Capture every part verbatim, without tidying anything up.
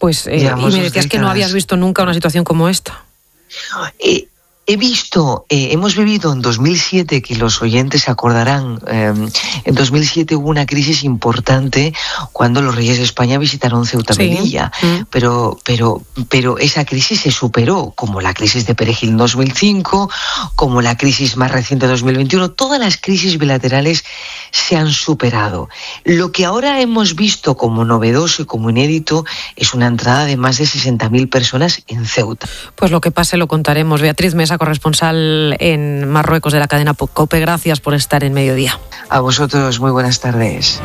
Pues, eh, y me decías que no habías visto nunca una situación como esta. Eh, He visto, eh, hemos vivido en dos mil siete, que los oyentes se acordarán, eh, en dos mil siete hubo una crisis importante cuando los reyes de España visitaron Ceuta y Melilla, sí. mm. pero, pero, pero esa crisis se superó, como la crisis de Perejil en dos mil cinco, como la crisis más reciente de dos mil veintiuno, todas las crisis bilaterales se han superado. Lo que ahora hemos visto como novedoso y como inédito es una entrada de más de sesenta mil personas en Ceuta. Pues lo que pase lo contaremos. Beatriz Mesa, corresponsal en Marruecos de la cadena COPE, gracias por estar en Mediodía. A vosotros, muy buenas tardes.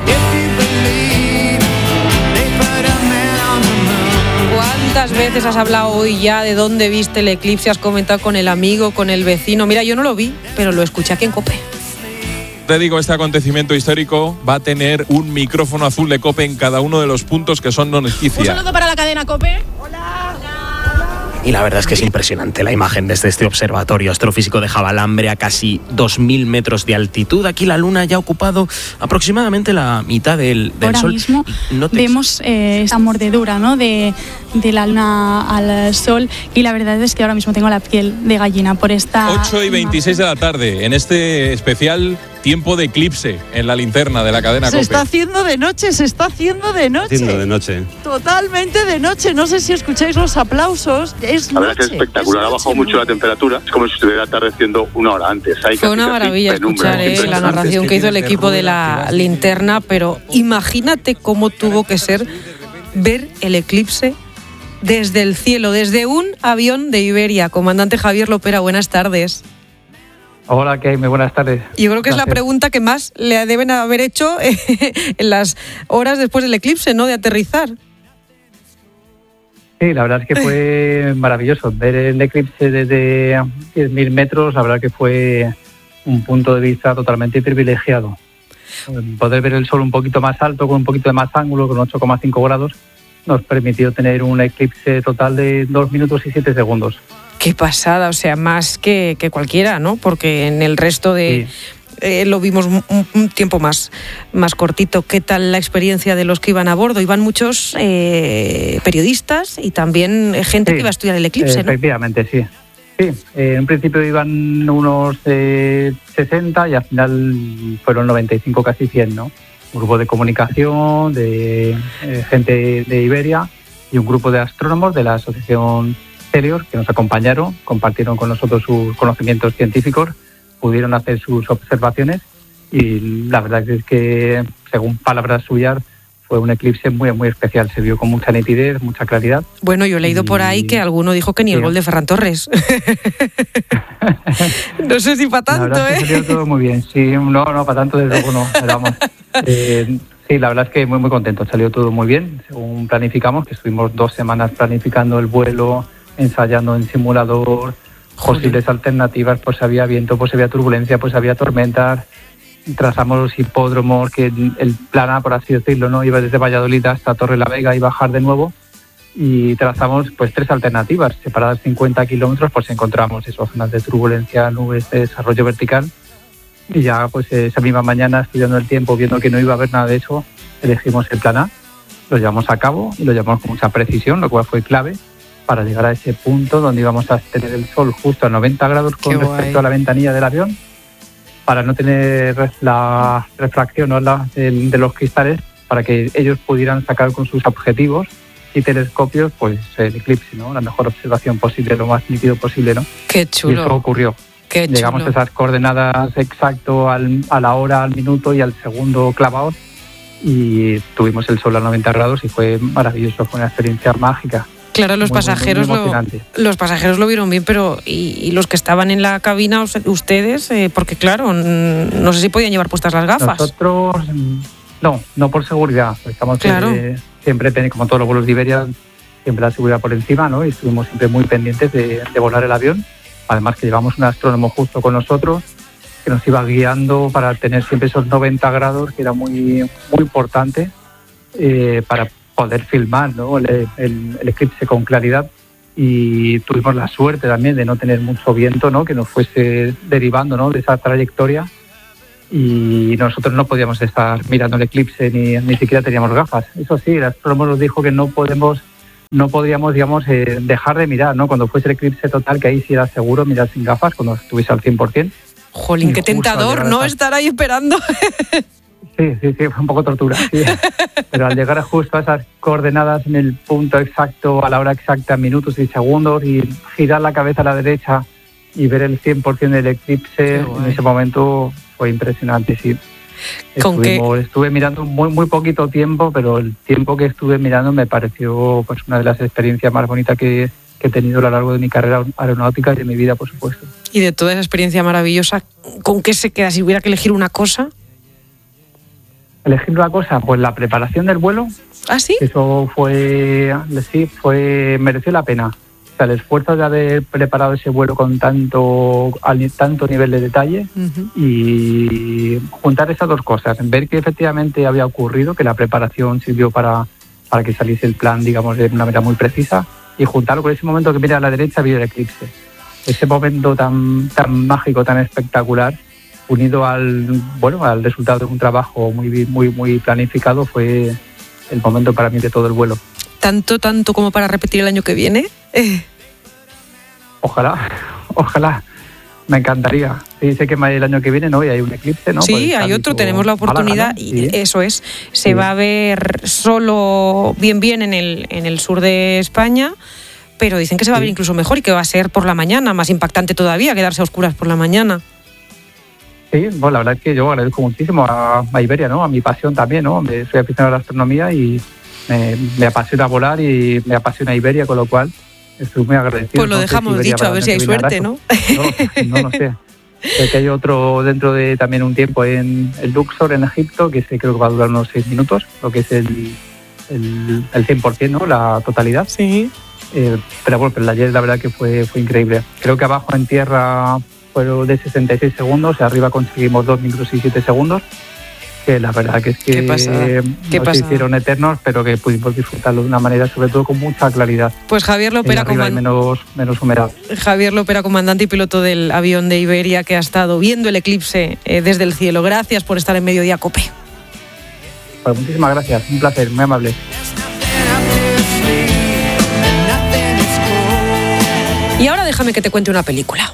¿Cuántas veces has hablado hoy ya de dónde viste el eclipse? Has comentado con el amigo, con el vecino. Mira, yo no lo vi, pero lo escuché aquí en COPE. Te digo, este acontecimiento histórico va a tener un micrófono azul de COPE en cada uno de los puntos que son noticia. Un saludo para la cadena COPE. Hola. Y la verdad es que es impresionante la imagen desde este observatorio astrofísico de Javalambre a casi dos mil metros de altitud. Aquí la luna ya ha ocupado aproximadamente la mitad del, del Ahora sol. Ahora mismo no te... vemos eh, esta mordedura, ¿no?, de, de la luna al sol, y la verdad es que ahora mismo tengo la piel de gallina por esta... ocho y veintiséis de la tarde, en este especial tiempo de eclipse en la linterna de la cadena se COPE. Se está haciendo de noche, se está haciendo de noche. Haciendo de noche. Totalmente de noche. No sé si escucháis los aplausos. Es la noche, verdad que es espectacular. Es ha bajado noche, mucho la temperatura. Es como si estuviera atardeciendo una hora antes. Hay Fue casi, una casi maravilla penumbra, escuchar eh, la narración que hizo el equipo de la linterna, pero imagínate cómo tuvo que ser ver el eclipse desde el cielo, desde un avión de Iberia. Comandante Javier Lopera, buenas tardes. Hola, ¿qué hay? Muy buenas tardes. Yo creo que Gracias. Es la pregunta que más le deben haber hecho eh, en las horas después del eclipse, ¿no?, de aterrizar. Sí, la verdad es que fue maravilloso ver el eclipse desde diez mil metros. La verdad que fue un punto de vista totalmente privilegiado. Poder ver el sol un poquito más alto, con un poquito de más ángulo, con ocho coma cinco grados, nos permitió tener un eclipse total de dos minutos y siete segundos. Qué pasada, o sea, más que, que cualquiera, ¿no? Porque en el resto de... Sí. Eh, lo vimos un, un tiempo más, más cortito. ¿Qué tal la experiencia de los que iban a bordo? Iban muchos eh, periodistas y también gente sí, que iba a estudiar el eclipse, ¿no? Efectivamente, sí. Sí, eh, en principio iban unos eh, sesenta y al final fueron noventa y cinco, casi cien, ¿no? Un grupo de comunicación, de eh, gente de Iberia y un grupo de astrónomos de la asociación Helios que nos acompañaron, compartieron con nosotros sus conocimientos científicos, pudieron hacer sus observaciones y la verdad es que, según palabras suyas, fue un eclipse muy muy especial. Se vio con mucha nitidez, mucha claridad. Bueno, yo he leído y... por ahí que alguno dijo que ni sí. el gol de Ferran Torres. No sé si para tanto, la verdad ¿eh? Es que salió todo muy bien. Sí, no, no, para tanto desde luego no. Vamos. Eh, sí, la verdad es que muy muy contento. Salió todo muy bien, según planificamos, que estuvimos dos semanas planificando el vuelo, ensayando en simulador, Joder. posibles alternativas, pues había viento, pues había turbulencia, pues había tormentas. Trazamos los hipódromos, que el plan A, por así decirlo, no iba desde Valladolid hasta Torre la Vega y bajar de nuevo, y trazamos pues tres alternativas separadas cincuenta kilómetros, pues encontramos esas zonas de turbulencia, nubes de desarrollo vertical, y ya pues esa misma mañana, estudiando el tiempo, viendo que no iba a haber nada de eso, elegimos el plan A, lo llevamos a cabo y lo llevamos con mucha precisión, lo cual fue clave para llegar a ese punto donde íbamos a tener el sol justo a noventa grados con Qué respecto guay. a la ventanilla del avión, para no tener la refracción, ¿no?, la, de, de los cristales, para que ellos pudieran sacar con sus objetivos y telescopios pues el eclipse, ¿no?, la mejor observación posible, lo más nítido posible, ¿no? Qué chulo. Y eso ocurrió. Qué chulo. Llegamos a esas coordenadas exacto al, a la hora, al minuto y al segundo clavados, y tuvimos el sol a noventa grados y fue maravilloso, fue una experiencia mágica. Claro, los muy, pasajeros muy, muy lo, los pasajeros lo vieron bien, pero ¿y, y los que estaban en la cabina, ustedes? Eh, porque claro, no sé si podían llevar puestas las gafas. Nosotros, no, no por seguridad. Estamos claro. eh, siempre, como todos los vuelos de Iberia, siempre la seguridad por encima, ¿no? Y estuvimos siempre muy pendientes de, de volar el avión. Además que llevamos un astrónomo justo con nosotros, que nos iba guiando para tener siempre esos noventa grados, que era muy, muy importante eh, para poder filmar, ¿no?, el, el, el eclipse con claridad, y tuvimos la suerte también de no tener mucho viento, ¿no?, que nos fuese derivando, ¿no?, de esa trayectoria, y nosotros no podíamos estar mirando el eclipse, ni, ni siquiera teníamos gafas. Eso sí, el astrónomo nos dijo que no podemos no podríamos, digamos, eh, dejar de mirar, ¿no? Cuando fuese el eclipse total, que ahí sí era seguro mirar sin gafas, cuando estuviese al cien por ciento. Jolín, qué tentador, ¿no? Estar ahí esperando. Sí, sí, sí, fue un poco tortura, sí. Pero al llegar justo a esas coordenadas en el punto exacto, a la hora exacta, minutos y segundos, y girar la cabeza a la derecha y ver el cien por ciento del eclipse, en ese momento fue impresionante, sí. Estuvimos, estuve mirando muy muy poquito tiempo, pero el tiempo que estuve mirando me pareció pues una de las experiencias más bonitas que, que he tenido a lo largo de mi carrera aeronáutica y de mi vida, por supuesto. Y de toda esa experiencia maravillosa, ¿con qué se queda si hubiera que elegir una cosa? Elegir una cosa, pues la preparación del vuelo. ¿Ah, sí? Eso fue, sí, fue mereció la pena. O sea, el esfuerzo de haber preparado ese vuelo con tanto, tanto nivel de detalle, uh-huh. y juntar esas dos cosas, ver que efectivamente había ocurrido, que la preparación sirvió para, para que saliese el plan, digamos, de una manera muy precisa, y juntarlo con ese momento que mira a la derecha, vi el eclipse. Ese momento tan, tan mágico, tan espectacular, unido al, bueno, al resultado de un trabajo muy, muy, muy planificado, fue el momento para mí de todo el vuelo. ¿Tanto, tanto como para repetir el año que viene? Eh. Ojalá, ojalá. Me encantaría. Sí, sé que el año que viene no y hay un eclipse, ¿no? Sí, hay otro, tenemos la oportunidad, Málaga, ¿no? Y sí. Eso es. Se sí. va a ver solo bien bien en el, en el sur de España, pero dicen que se va sí. a ver incluso mejor y que va a ser por la mañana, más impactante todavía, quedarse a oscuras por la mañana. Sí, bueno, la verdad es que yo agradezco muchísimo a, a Iberia, ¿no? A mi pasión también, ¿no? Soy aficionado a la astronomía y me, me apasiona volar y me apasiona Iberia, con lo cual estoy muy agradecido. Pues lo dejamos no sé si dicho, a ver si hay suerte, ¿no? No, no, no sé. Sé que hay otro dentro de también un tiempo en el Luxor, en Egipto, que sé, creo que va a durar unos seis minutos, lo que es el, el, el cien por ciento, ¿no? La totalidad. Sí. Eh, pero bueno, pero ayer la verdad que fue, fue increíble. Creo que abajo en tierra fueron de sesenta y seis segundos, y arriba conseguimos dos minutos y siete segundos, que la verdad que es que no se hicieron eternos, pero que pudimos disfrutarlo de una manera, sobre todo con mucha claridad. Pues Javier Lopera, comand... menos, menos humedad. Javier Lopera, comandante y piloto del avión de Iberia, que ha estado viendo el eclipse eh, desde el cielo. Gracias por estar en Mediodía Cope. Pues muchísimas gracias, un placer, muy amable. Y ahora déjame que te cuente una película.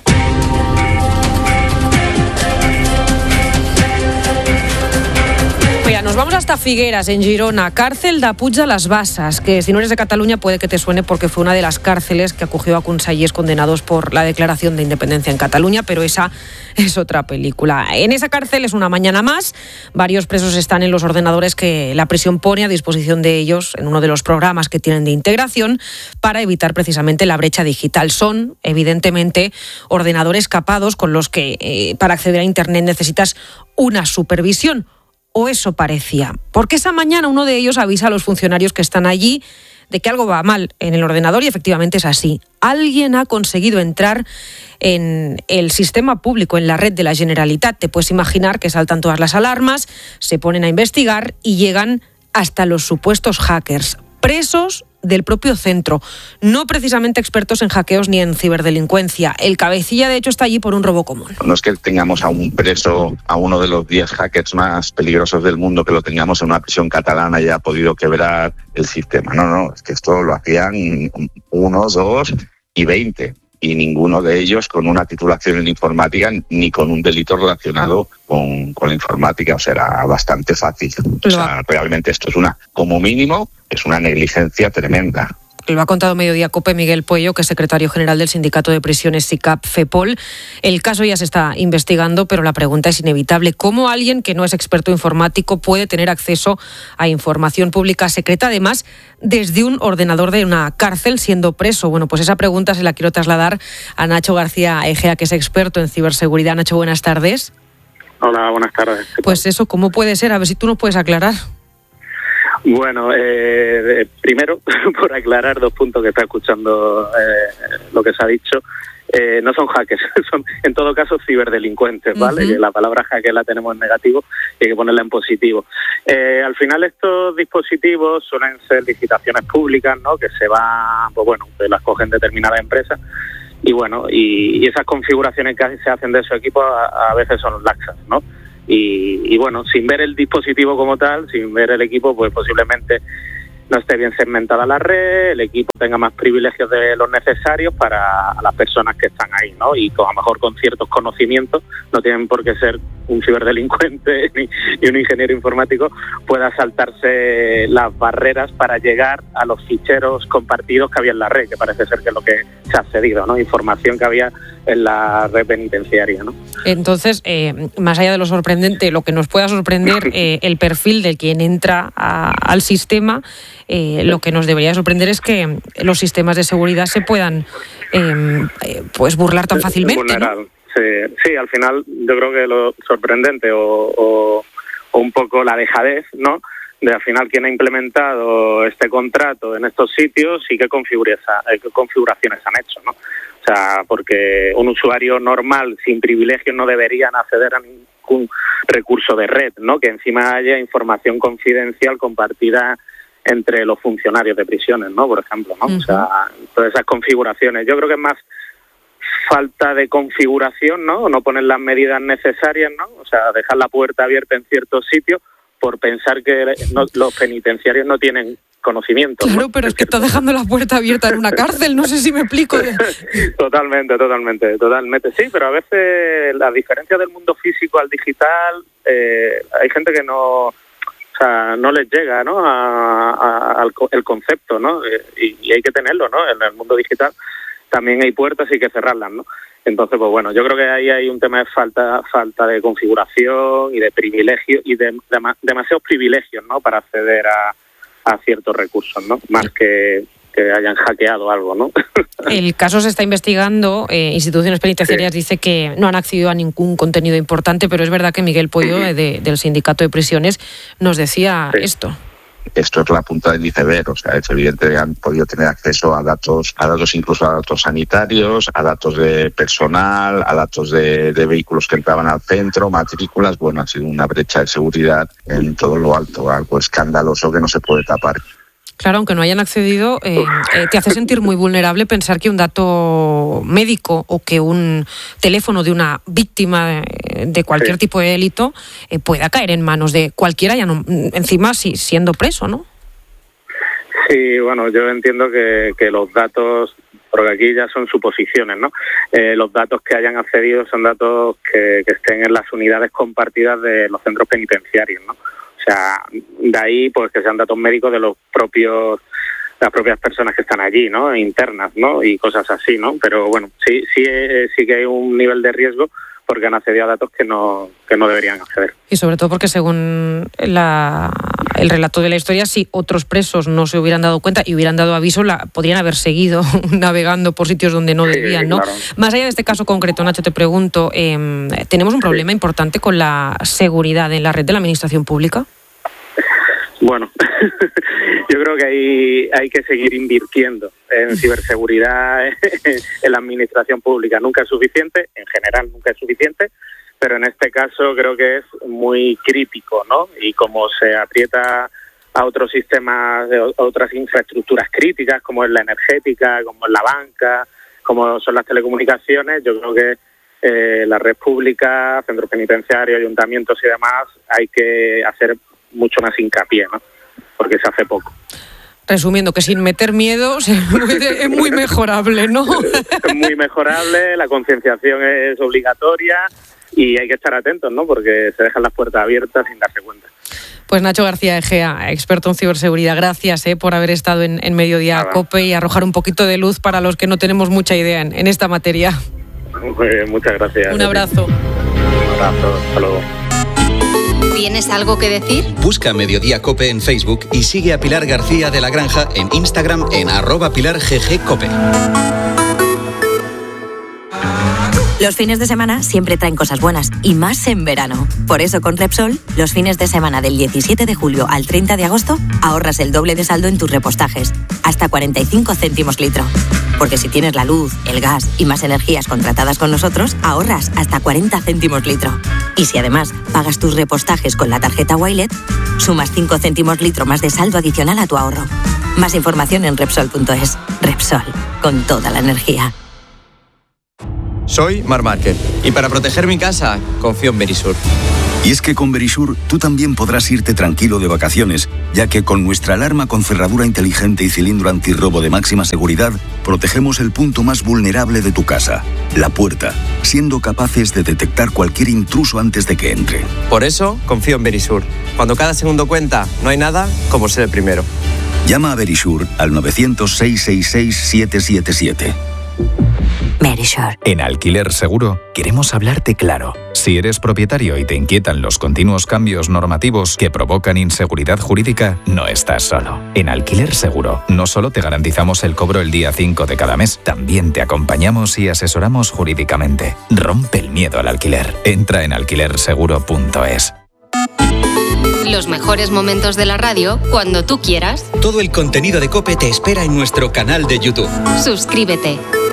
Mira, nos vamos hasta Figueras, en Girona, cárcel de Puig de las Basas, que si no eres de Cataluña puede que te suene porque fue una de las cárceles que acogió a consellers condenados por la declaración de independencia en Cataluña, pero esa es otra película. En esa cárcel es una mañana más, varios presos están en los ordenadores que la prisión pone a disposición de ellos en uno de los programas que tienen de integración para evitar precisamente la brecha digital. Son, evidentemente, ordenadores capados con los que eh, para acceder a Internet necesitas una supervisión. O eso parecía, porque esa mañana uno de ellos avisa a los funcionarios que están allí de que algo va mal en el ordenador y efectivamente es así. Alguien ha conseguido entrar en el sistema público, en la red de la Generalitat. Te puedes imaginar que saltan todas las alarmas, se ponen a investigar y llegan hasta los supuestos hackers, presos del propio centro, no precisamente expertos en hackeos ni en ciberdelincuencia. El cabecilla, de hecho, está allí por un robo común. No es que tengamos a un preso, a uno de los diez hackers más peligrosos del mundo, que lo tengamos en una prisión catalana y haya podido quebrar el sistema. No, no, es que esto lo hacían unos, dos y veinte. Y ninguno de ellos con una titulación en informática ni con un delito relacionado con, con la informática. O sea, era bastante fácil. O sea, realmente esto es una, como mínimo, es una negligencia tremenda. Lo ha contado Mediodía Cope Miguel Puello, que es secretario general del Sindicato de Prisiones SICAP FEPOL. El caso ya se está investigando, pero la pregunta es inevitable. ¿Cómo alguien que no es experto informático puede tener acceso a información pública secreta, además desde un ordenador de una cárcel siendo preso? Bueno, pues esa pregunta se la quiero trasladar a Nacho García Egea, que es experto en ciberseguridad. Nacho, buenas tardes. Hola, buenas tardes. Pues eso, ¿cómo puede ser? A ver si tú nos puedes aclarar. Bueno, eh, primero, por aclarar dos puntos que está escuchando eh, lo que se ha dicho, eh, no son hackers, son en todo caso ciberdelincuentes, ¿vale? Uh-huh. Que la palabra hacker la tenemos en negativo y hay que ponerla en positivo. Eh, al final estos dispositivos suelen ser licitaciones públicas, ¿no? Que se van, pues bueno, que las cogen determinadas empresas y bueno, y, y esas configuraciones que se hacen de esos equipos a, a veces son laxas, ¿no? Y, y bueno, sin ver el dispositivo como tal, sin ver el equipo, pues posiblemente no esté bien segmentada la red, el equipo tenga más privilegios de los necesarios para las personas que están ahí, ¿no? Y con, a lo mejor con ciertos conocimientos, no tienen por qué ser un ciberdelincuente ni, ni un ingeniero informático, pueda saltarse las barreras para llegar a los ficheros compartidos que había en la red, que parece ser que es lo que se ha accedido, ¿no? Información que había en la red penitenciaria, ¿no? Entonces, eh, más allá de lo sorprendente, lo que nos pueda sorprender, eh, el perfil de quien entra a, al sistema, eh, lo que nos debería sorprender es que los sistemas de seguridad se puedan eh, pues burlar tan fácilmente, ¿no? Sí, sí, al final yo creo que lo sorprendente o, o, o un poco la dejadez, ¿no?, de al final quién ha implementado este contrato en estos sitios y qué, configura, qué configuraciones han hecho, ¿no? O sea, porque un usuario normal sin privilegios no deberían acceder a ningún recurso de red, ¿no? Que encima haya información confidencial compartida entre los funcionarios de prisiones, ¿no? Por ejemplo, ¿no? Uh-huh. O sea, todas esas configuraciones. Yo creo que es más falta de configuración, ¿no? No poner las medidas necesarias, ¿no? O sea, dejar la puerta abierta en ciertos sitios por pensar que no, los penitenciarios no tienen conocimiento. Claro, ¿no? pero es que está dejando la puerta abierta en una cárcel, no sé si me explico. Totalmente, totalmente, totalmente. Sí, pero a veces la diferencia del mundo físico al digital, eh, hay gente que no, o sea, no les llega, ¿no?, a, a, al el concepto, ¿no? Y, y hay que tenerlo, ¿no? En el mundo digital también hay puertas y hay que cerrarlas, ¿no? Entonces, pues bueno, yo creo que ahí hay un tema de falta falta de configuración y de privilegios y de, de demasiados privilegios, ¿no?, para acceder a, a ciertos recursos, ¿no? Más que, que hayan hackeado algo, ¿no? El caso se está investigando. Eh, instituciones penitenciarias sí. dice que no han accedido a ningún contenido importante, pero es verdad que Miguel Pollo, de, del Sindicato de Prisiones, nos decía sí. esto. Esto es la punta del iceberg, o sea, es evidente que han podido tener acceso a datos, a datos incluso a datos sanitarios, a datos de personal, a datos de, de vehículos que entraban al centro, matrículas. Bueno, ha sido una brecha de seguridad en todo lo alto, algo escandaloso que no se puede tapar. Claro, aunque no hayan accedido, eh, eh, te hace sentir muy vulnerable pensar que un dato médico o que un teléfono de una víctima de, de cualquier sí. tipo de delito eh, pueda caer en manos de cualquiera, ya no, encima si, siendo preso, ¿no? Sí, bueno, yo entiendo que, que los datos, porque aquí ya son suposiciones, ¿no? Eh, los datos que hayan accedido son datos que, que estén en las unidades compartidas de los centros penitenciarios, ¿no? O sea, de ahí pues que sean datos médicos de los propios las propias personas que están allí, ¿no?, internas, ¿no?, y cosas así, ¿no? Pero bueno, sí sí sí que hay un nivel de riesgo porque han accedido a datos que no que no deberían acceder. Y sobre todo porque según la, el relato de la historia, si otros presos no se hubieran dado cuenta y hubieran dado aviso, la podrían haber seguido navegando por sitios donde no debían, sí, ¿no? Claro. Más allá de este caso concreto, Nacho, te pregunto, eh, ¿tenemos un problema sí. importante con la seguridad en la red de la administración pública? Bueno, yo creo que hay, hay que seguir invirtiendo en ciberseguridad en la administración pública. Nunca es suficiente, en general nunca es suficiente, pero en este caso creo que es muy crítico, ¿no? Y como se aprieta a otros sistemas, a otras infraestructuras críticas, como es la energética, como es la banca, como son las telecomunicaciones, yo creo que eh, la red pública, centros penitenciarios, ayuntamientos y demás, hay que hacer mucho más hincapié, ¿no? Porque se hace poco. Resumiendo, que sin meter miedo es muy mejorable, ¿no? Es muy mejorable, la concienciación es obligatoria y hay que estar atentos, ¿no? Porque se dejan las puertas abiertas sin darse cuenta. Pues Nacho García Egea, experto en ciberseguridad, gracias eh, por haber estado en, en Mediodía Nada. COPE y arrojar un poquito de luz para los que no tenemos mucha idea en, en esta materia. Pues muchas gracias. Un abrazo. Un abrazo, hasta luego. ¿Tienes algo que decir? Busca Mediodía COPE en Facebook y sigue a Pilar García de la Granja en Instagram en arroba Pilar G G COPE. Los fines de semana siempre traen cosas buenas, y más en verano. Por eso con Repsol, los fines de semana del diecisiete de julio al treinta de agosto, ahorras el doble de saldo en tus repostajes, hasta cuarenta y cinco céntimos litro. Porque si tienes la luz, el gas y más energías contratadas con nosotros, ahorras hasta cuarenta céntimos litro. Y si además pagas tus repostajes con la tarjeta Wilet, sumas cinco céntimos litro más de saldo adicional a tu ahorro. Más información en Repsol punto es. Repsol, con toda la energía. soy Mar Márquez. Y para proteger mi casa, confío en Verisur. Y es que con Verisur tú también podrás irte tranquilo de vacaciones, ya que con nuestra alarma con cerradura inteligente y cilindro antirrobo de máxima seguridad, protegemos el punto más vulnerable de tu casa, la puerta, siendo capaces de detectar cualquier intruso antes de que entre. Por eso, confío en Verisur. Cuando cada segundo cuenta, no hay nada como ser el primero. Llama a Verisur al novecientos, seiscientos sesenta y seis, setecientos setenta y siete. Verisur. En Alquiler Seguro queremos hablarte claro. Si eres propietario y te inquietan los continuos cambios normativos que provocan inseguridad jurídica, no estás solo. En Alquiler Seguro no solo te garantizamos el cobro el día cinco de cada mes, también te acompañamos y asesoramos jurídicamente. Rompe el miedo al alquiler. Entra en alquiler seguro punto es. Los mejores momentos de la radio cuando tú quieras. Todo el contenido de COPE te espera en nuestro canal de YouTube. Suscríbete.